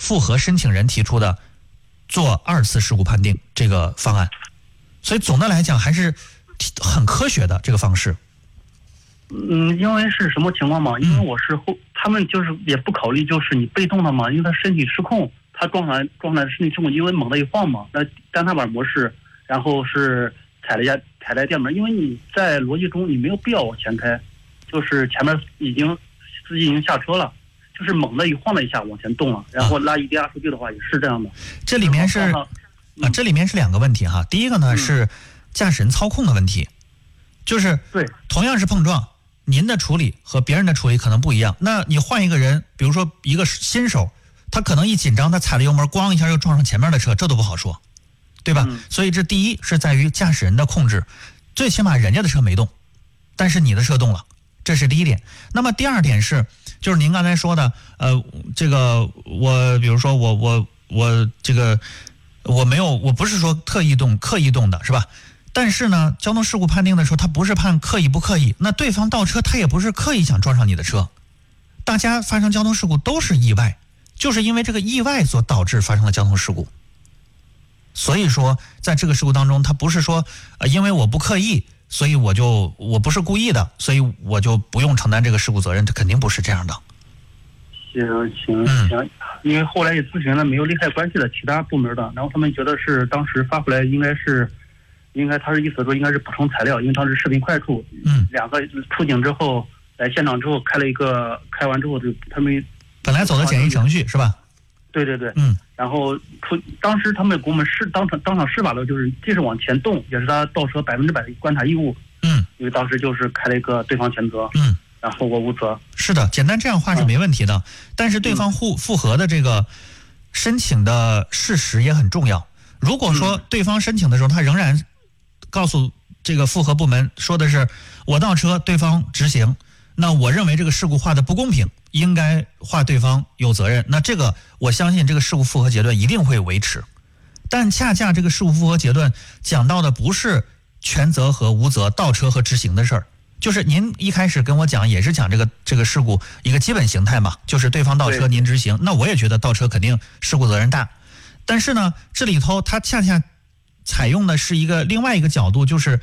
复核申请人提出的做2次事故判定这个方案，所以总的来讲还是很科学的这个方式。 因为是什么情况嘛？因为我是他们就是也不考虑就是你被动的嘛，因为他身体失控，他撞上来身体失控，因为猛地一晃嘛，那单踏板模式，然后是踩了电门，因为你在逻辑中你没有必要往前开，就是前面司机已经下车了，就是猛地一晃了一下往前动了，然后拉一低压出去的话也是这样的。 这里面是这里面是2个问题哈。第一个呢是驾驶人操控的问题，就是对， 同样是碰撞，您的处理和别人的处理可能不一样。那你换一个人，比如说一个新手，他可能一紧张，他踩了油门，咣一下又撞上前面的车，这都不好说，对吧？所以这第一是在于驾驶人的控制，最起码人家的车没动，但是你的车动了，这是第一点。那么第二点是，就是您刚才说的，这个我比如说我这个我不是说刻意动的是吧？但是呢，交通事故判定的时候，他不是判刻意不刻意，那对方倒车，他也不是刻意想撞上你的车。大家发生交通事故都是意外，就是因为这个意外所导致发生了交通事故。所以说，在这个事故当中，他不是说因为我不刻意，所以我不是故意的，所以我就不用承担这个事故责任，这肯定不是这样的。 行，因为后来也咨询了没有利害关系的其他部门的，然后他们觉得是当时发回来应该他是意思说应该是补充材料，因为当时视频快处，2个出警之后来现场之后开完之后就他们本来走的检疫程序是吧？ 对，然后当时他们给我们当场施法的就是即使往前动，也是他倒车100%的观察义务，因为当时就是开了一个对方全责，然后我无责。是的，简单这样话是没问题的，但是对方复核的这个申请的事实也很重要。如果说对方申请的时候，他仍然告诉这个复核部门说的是我倒车，对方直行，那我认为这个事故划的不公平，应该划对方有责任，那这个我相信这个事故复核阶段一定会维持。但恰恰这个事故复核阶段讲到的不是全责和无责、倒车和直行的事儿，就是您一开始跟我讲也是讲这个事故一个基本形态嘛，就是对方倒车您直行，那我也觉得倒车肯定事故责任大。但是呢，这里头它恰恰采用的是另外一个角度，就是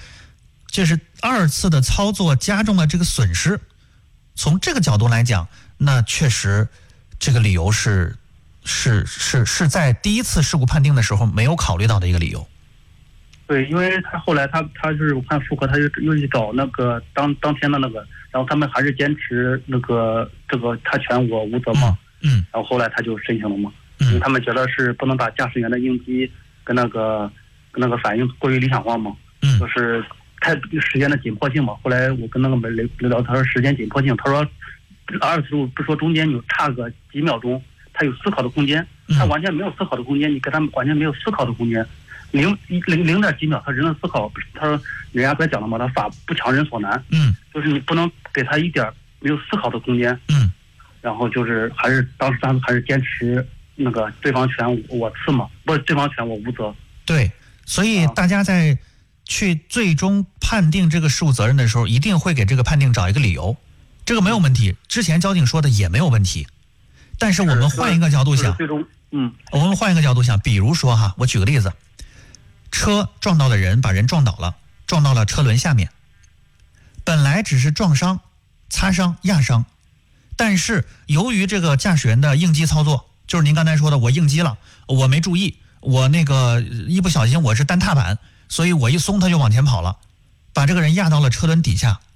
2次的操作加重了这个损失。从这个角度来讲，那确实这个理由是在第1次事故判定的时候没有考虑到的一个理由。对，因为他后来他就是我看复核，他就又去找那个当天的那个，然后他们还是坚持这个他全我无责嘛，然后后来他就申请了嘛，因为他们觉得是不能把驾驶员的应激跟那个反应过于理想化嘛，就是太时间的紧迫性嘛。后来我跟那个聊，他说时间紧迫性，他说2次不说中间有差个几秒钟，他有思考的空间，他完全没有思考的空间，你跟他们完全没有思考的空间。0点几秒，他人的思考，他说人家不是讲了吗？他法不强人所难，就是你不能给他一点没有思考的空间，然后就是当时他还是坚持那个对方全我次嘛，不是对方全我无责。对，所以大家在去最终判定这个事故责任的时候，一定会给这个判定找一个理由，这个没有问题。之前交警说的也没有问题，但是我们换一个角度想，我们换一个角度想，比如说哈，我举个例子。车撞到了人，把人撞倒了，撞到了车轮下面，本来只是撞伤、擦伤、压伤，但是由于这个驾驶员的应激操作，就是您刚才说的我应激了，我没注意，我那个一不小心我是单踏板，所以我一松他就往前跑了，把这个人压到了车轮底下，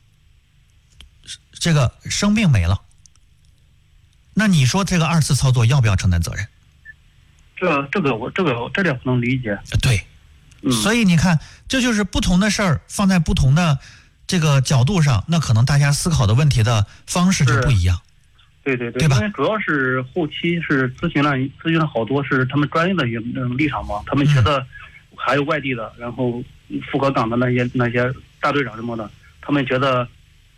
这个生命没了。那你说这个2次操作要不要承担责任？这点不能理解。对，所以你看，这就是不同的事儿放在不同的这个角度上，那可能大家思考的问题的方式就不一样。对吧？因为主要是后期是咨询了好多是他们专业的立场嘛，他们觉得还有外地的，然后复核岗的那些大队长什么的，他们觉得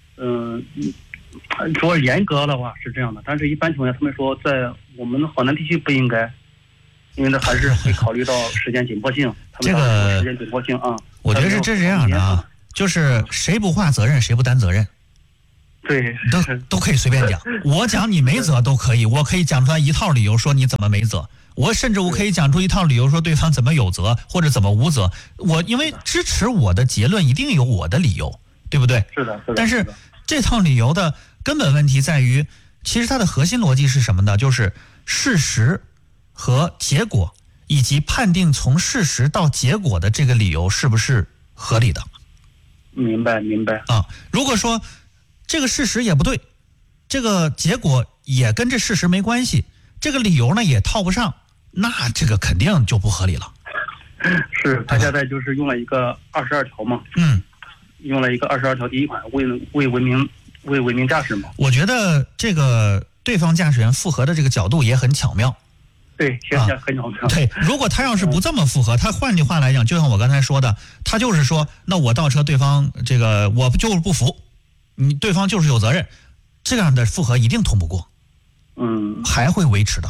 说严格的话是这样的，但是一般情况下他们说在我们的华南地区不应该。因为这还是会考虑到时间紧迫性，这个时间紧迫性啊，我觉得这是这样的啊，就是谁不划责任谁不担责任。 对， 都可以随便讲。我讲你没责都可以，我可以讲出来一套理由说你怎么没责，甚至我可以讲出一套理由说对方怎么有责或者怎么无责。因为支持我的结论一定有我的理由，对不对？ 是的。 但是这套理由的根本问题在于，其实它的核心逻辑是什么呢？就是事实和结果，以及判定从事实到结果的这个理由是不是合理的。 明白啊。如果说这个事实也不对，这个结果也跟这事实没关系，这个理由呢也套不上，那这个肯定就不合理了。 是，他现在就是用了一个22条嘛，用了一个22条第一款为文明驾驶嘛。我觉得这个对方驾驶员复核的这个角度也很巧妙。 对，很巧妙。 对，如果他要是不这么复核，他换句话来讲，就像我刚才说的，他就是说，那我倒车对方这个我就是不服，对方就是有责任，这样的复核一定通不过，还会维持的。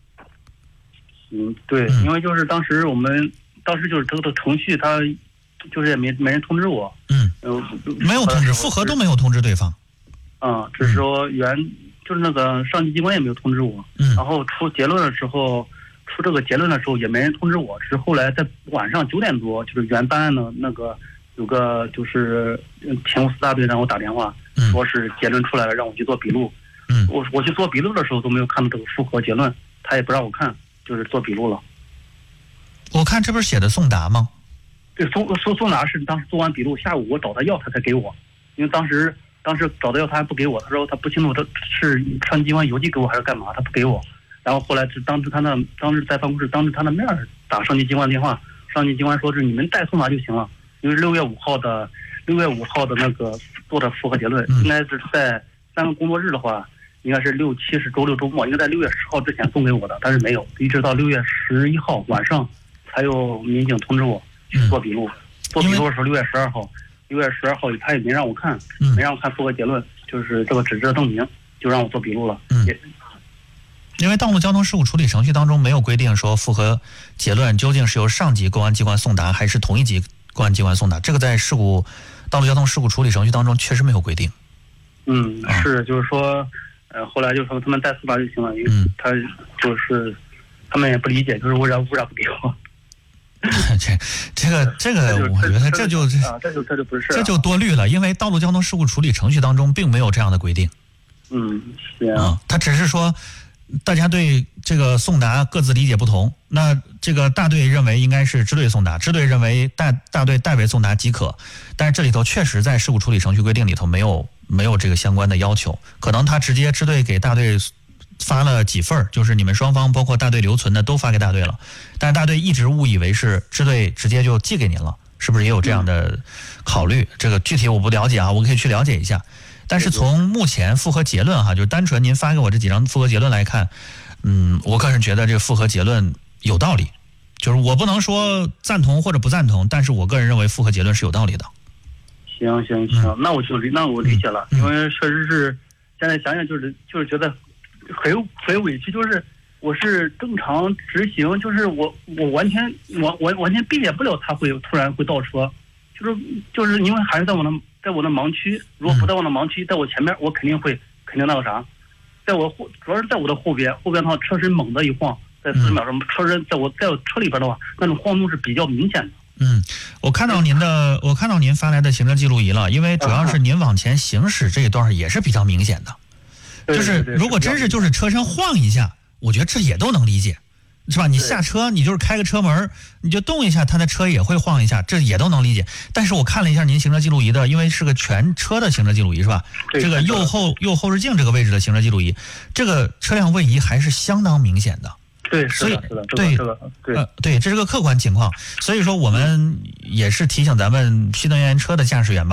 对，因为就是当时就是这个程序，他就是也没人通知我， 没有通知，复核都没有通知对方， 只是说就是那个上级机关也没有通知我，然后出这个结论的时候也没人通知我，是后来在晚上9点多，就是原办案的那个有个就是前5、4大队让我打电话，说是结论出来了，让我去做笔录。我去做笔录的时候都没有看到这个复核结论，他也不让我看，就是做笔录了。 我看这不是写的送达吗？ 对，送达是当时做完笔录，下午我找他要，他才给我，因为当时找他要他还不给我，他说他不清楚他是上级机关邮寄给我还是干嘛，他不给我。然后后来是当时在办公室当着他的面打上级机关电话，上级机关说是你们代送达就行了，因为6月5号的那个做的复核结论，应该是在3个工作日的话，应该是6、7是周六周末，应该在6月10号之前送给我的，但是没有，一直到6月11号晚上才有民警通知我去做笔录。做笔录的时候6月12号他也没让我看，没让我看复核结论，就是这个纸质的证明，就让我做笔录了。 因为道路交通事故处理程序当中没有规定说复核结论究竟是由上级公安机关送达还是同一级公安机关送达，这个在道路交通事故处理程序当中确实没有规定。 是，就是说，后来就说他们代送达就行了，因为他就是他们也不理解，就是为啥不给我？ 这个，我觉得这就不是， 这就多虑了，因为道路交通事故处理程序当中并没有这样的规定。 行。 他只是说大家对这个送达各自理解不同，那这个大队认为应该是支队送达，支队认为大队代为送达即可，但是这里头确实在事故处理程序规定里头没有这个相关的要求，可能他直接支队给大队发了几份，就是你们双方包括大队留存的都发给大队了，但是大队一直误以为是支队直接就寄给您了，是不是也有这样的考虑？这个具体我不了解啊，我可以去了解一下。但是从目前复核结论就是单纯您发给我这几张复核结论来看，我个人觉得这个复核结论有道理，就是我不能说赞同或者不赞同，但是我个人认为复核结论是有道理的。 行，那我理解了，因为确实是现在想想就是觉得很委屈，就是我是正常执行，就是我完全避免不了他突然会倒车，就是因为还是在我的盲区，如果不在我的盲区，在我前面我肯定那个啥，主要是在我的后边的话，车身猛地一晃，在40秒钟，车身在我车里边的话，那种晃动是比较明显的。 我看到您发来的行车记录仪了，因为主要是您往前行驶这一段也是比较明显的，就是如果真是就是车身晃一下，我觉得这也都能理解，是吧？你下车你就是开个车门，你就动一下，他的车也会晃一下，这也都能理解。但是我看了一下您行车记录仪的，因为是个全车的行车记录仪，是吧？这个右后视镜这个位置的行车记录仪，这个车辆位移还是相当明显的。 对，是的， 对，这是个客观情况。所以说我们也是提醒咱们新能源车的驾驶员吧。